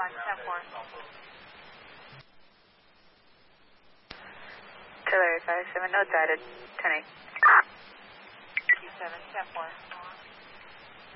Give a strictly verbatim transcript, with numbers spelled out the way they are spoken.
one, ten four. Artillery five seven, no data, ten eight. Q seven, ten four.